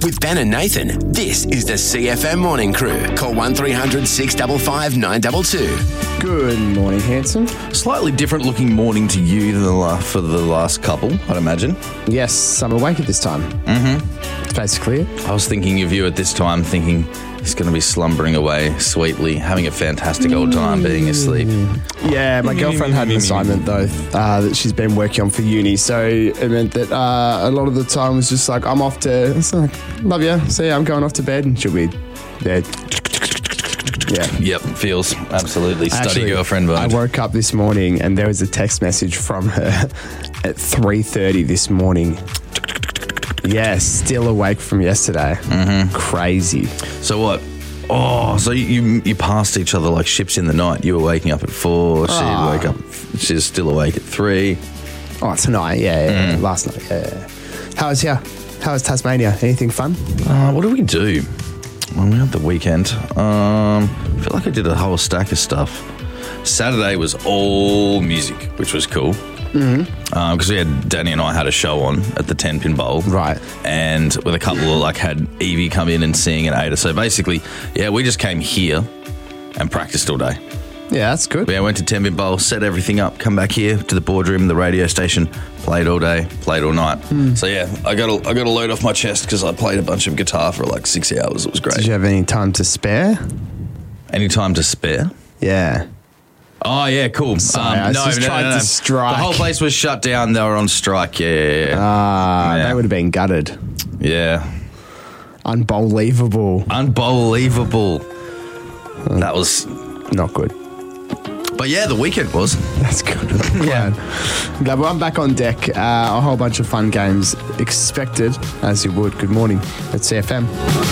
With Ben and Nathan, this is the CFM Morning Crew. Call 1300 655 922. Good morning, handsome. Slightly different looking morning to you than for the last couple, I'd imagine. Yes, I'm awake at this time. Mm-hmm. Face clear. I was thinking of you at this time, thinking he's going to be slumbering away sweetly, having a fantastic old time being asleep. Yeah, my girlfriend had an assignment, though, that she's been working on for uni. So it meant that a lot of the time was just like, I'm off to, it's like, love you, see ya, I'm going off to bed. And she'll be there. Yeah. Yep, feels absolutely study girlfriend mode. I woke up this morning and there was a text message from her at 3:30 this morning. Yeah, still awake from yesterday. Mm-hmm. Crazy. So what? Oh, so you passed each other like ships in the night. You were waking up at 4. She'd wake up. She's still awake at 3. Oh, tonight. Yeah. Last night. Yeah. How was Tasmania? Anything fun? What did we do? Well, we had the weekend. I feel like I did a whole stack of stuff. Saturday was all music, which was cool. Because Danny and I had a show on at the 10-pin bowl. Right. And with a couple of, had Evie come in and sing and Ada. So basically, we just came here and practiced all day. Yeah, that's good. I went to 10-pin bowl, set everything up, come back here to the boardroom, the radio station, played all day, played all night. So I got a load off my chest because I played a bunch of guitar for 6 hours. It was great. Did you have any time to spare? Any time to spare? Yeah. Oh, yeah, cool. Sorry, I just tried to strike. The whole place was shut down. They were on strike, yeah. They would have been gutted. Yeah. Unbelievable. That was... not good. But yeah, the weekend was. That's good. Yeah. Glad I'm back on deck. A whole bunch of fun games expected, as you would. Good morning at CFM.